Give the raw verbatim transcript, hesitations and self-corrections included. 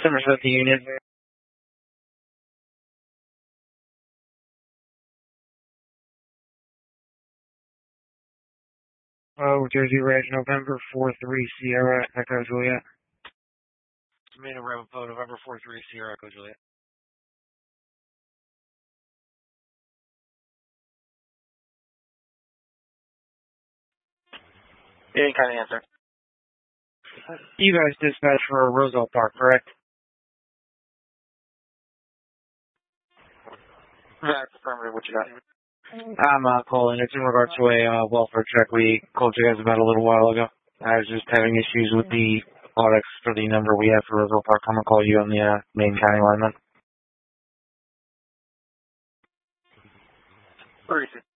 Somerset the Union. Oh, Jersey Ridge, November four three Sierra Echo Juliet. Tomato Ramapo, November four three Sierra Echo Juliet. Any kind of answer. You guys dispatched for Roosevelt Park, correct? That's affirmative. What you got? I'm uh, calling. It's in regards to a uh, welfare check we called you guys about a little while ago. I was just having issues with the audits for the number we have for Roosevelt Park. I'm going to call you on the uh, main county line then. Where is it?